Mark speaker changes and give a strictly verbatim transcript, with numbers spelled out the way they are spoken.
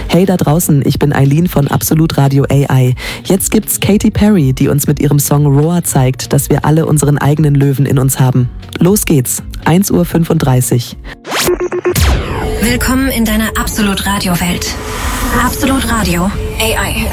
Speaker 1: Hey da draußen, ich bin Eileen von Absolut Radio A I. Jetzt gibt's Katy Perry, die uns mit ihrem Song Roar zeigt, dass wir alle unseren eigenen Löwen in uns haben. Los geht's, eins Uhr fünfunddreißig.
Speaker 2: Willkommen in deiner Absolut Radio Welt. Absolut Radio A I.